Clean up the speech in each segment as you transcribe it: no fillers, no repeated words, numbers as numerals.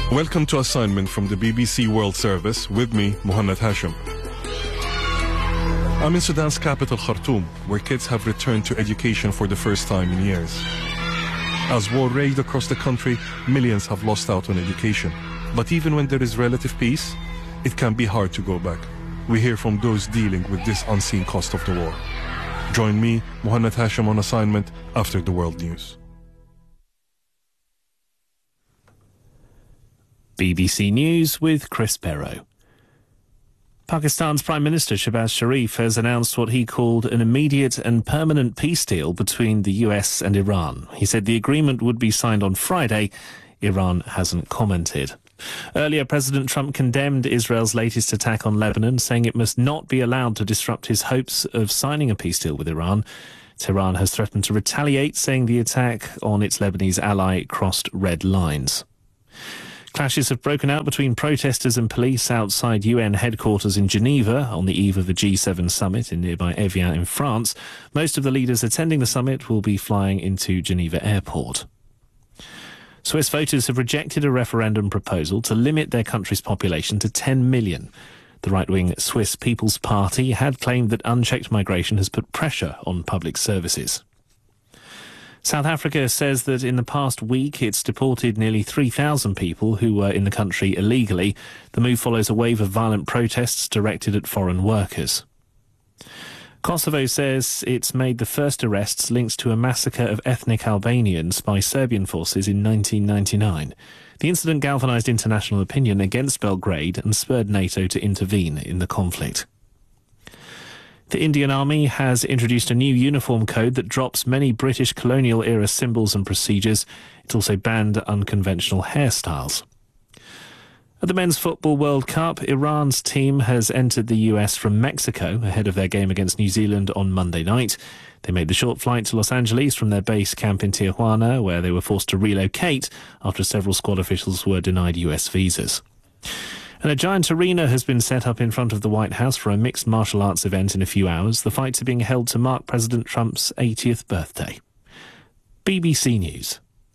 Welcome to Assignment from the BBC World Service, with me, Muhannad Hashim. I'm in Sudan's capital, Khartoum, where kids have returned to education for the first time in years. As war raged across the country, millions have lost out on education. But even when there is relative peace, it can be hard to go back. We hear from those dealing with this unseen cost of the war. Join me, Muhannad Hashim, on Assignment after the world news. BBC News with Chris Perrow. Pakistan's Prime Minister Shehbaz Sharif has announced what he called an immediate and permanent peace deal between the US and Iran. He said the agreement would be signed on Friday. Iran hasn't commented. Earlier, President Trump condemned Israel's latest attack on Lebanon, saying it must not be allowed to disrupt his hopes of signing a peace deal with Iran. Tehran has threatened to retaliate, saying the attack on its Lebanese ally crossed red lines. Clashes have broken out between protesters and police outside UN headquarters in Geneva on the eve of a G7 summit in nearby Evian in France. Most of the leaders attending the summit will be flying into Geneva Airport. Swiss voters have rejected a referendum proposal to limit their country's population to 10 million. The right-wing Swiss People's Party had claimed that unchecked migration has put pressure on public services. South Africa says that in the past week it's deported nearly 3,000 people who were in the country illegally. The move follows a wave of violent protests directed at foreign workers. Kosovo says it's made the first arrests linked to a massacre of ethnic Albanians by Serbian forces in 1999. The incident galvanised international opinion against Belgrade and spurred NATO to intervene in the conflict. The Indian Army has introduced a new uniform code that drops many British colonial-era symbols and procedures. It's also banned unconventional hairstyles. At the Men's Football World Cup, Iran's team has entered the US from Mexico ahead of their game against New Zealand on Monday night. They made the short flight to Los Angeles from their base camp in Tijuana, where they were forced to relocate after several squad officials were denied US visas. And a giant arena has been set up in front of the White House for a mixed martial arts event in a few hours. The fights are being held to mark President Trump's 80th birthday. BBC News.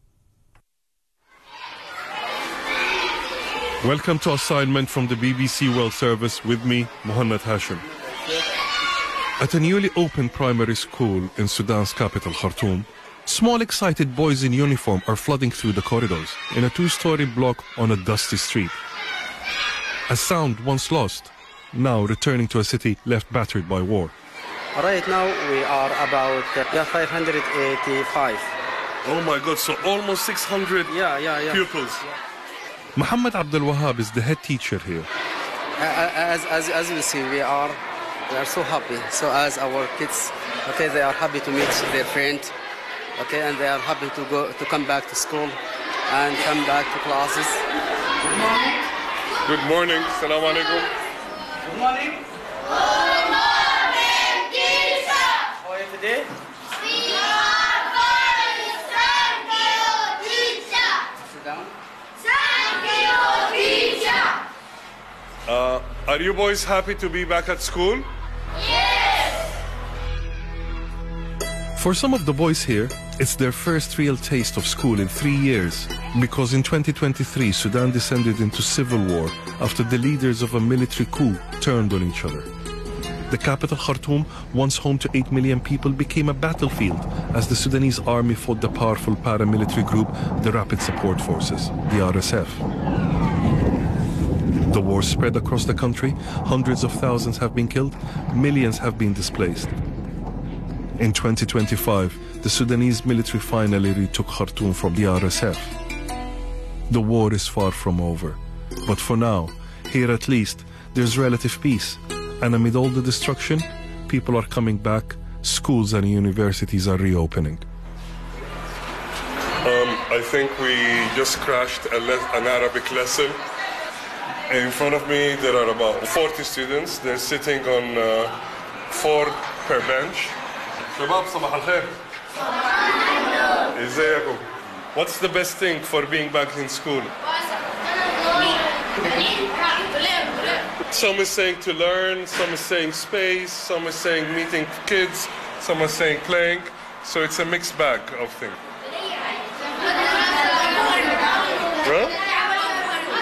Welcome to Assignment from the BBC World Service, with me, Muhannad Hashim. At a newly opened primary school in Sudan's capital, Khartoum, small excited boys in uniform are flooding through the corridors in a two-story block on a dusty street. A sound once lost, now returning to a city left battered by war. Right now we are about 585. Oh my God, so almost 600 pupils. Muhammad Abdul Wahab is the head teacher here. As you see, we are so happy. So as our kids, they are happy to meet their friend, and they are happy to come back to school and come back to classes. Good morning. Good morning. Assalamu alaikum. Good morning. Good morning, teacher. How are you today? We are fine. Thank you, teacher. Sit down. Thank you, teacher. Are you boys happy to be back at school? Yes. For some of the boys here, it's their first real taste of school in 3 years, because in 2023 Sudan descended into civil war after the leaders of a military coup turned on each other. The capital, Khartoum, once home to 8 million people, became a battlefield as the Sudanese army fought the powerful paramilitary group, the Rapid Support Forces, the RSF. The war spread across the country, hundreds of thousands have been killed, millions have been displaced. In 2025, the Sudanese military finally retook Khartoum from the RSF. The war is far from over, but for now, here at least, there's relative peace, and amid all the destruction, people are coming back, schools and universities are reopening. I think we just crashed an Arabic lesson. In front of me, there are about 40 students. They're sitting on 4 per bench. شباب صباح الخير. ازيكم؟ What's the best thing for being back in school? Some is saying to learn, some is saying space, some is saying meeting kids, some is saying playing. So it's a mixed bag of things. Huh?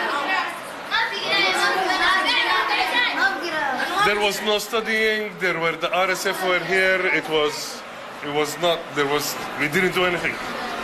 was no studying. There were the RSF were here. It was not. We didn't do anything.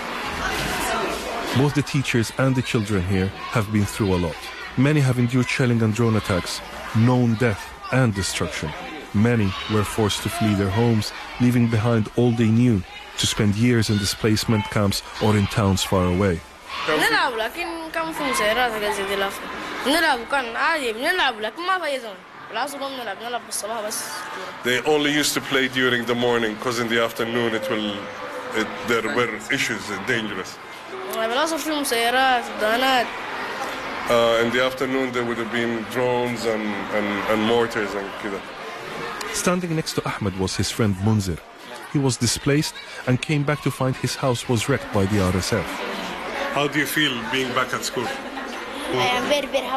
Both the teachers and the children here have been through a lot. Many have endured shelling and drone attacks, known death and destruction. Many were forced to flee their homes, leaving behind all they knew, to spend years in displacement camps or in towns far away. نلعب لكن كان في مسيرات حاجات زي دي لافة نلعب وكان عادي بنلعب لكن ما في زمن بالعصر بنلعب بالصباح بس. They only used to play during the morning because in the afternoon there were issues and dangerous. بالعصر في مسيرات دهانات. In the afternoon there would have been drones and mortars and كده. Standing next to Ahmed was his friend Munzir. He was displaced and came back to find his house was wrecked by the RSF. How do you feel being back at school? I am very, very happy.